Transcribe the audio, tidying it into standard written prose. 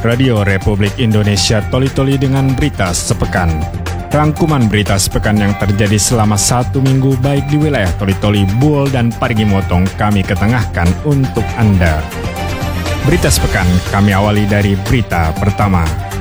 Radio Republik Indonesia Toli-Toli dengan berita sepekan. Rangkuman berita sepekan yang terjadi selama 1 minggu baik di wilayah Toli-Toli, Buol, dan Parigi Motong kami ketengahkan untuk Anda. Berita sepekan kami awali dari berita pertama.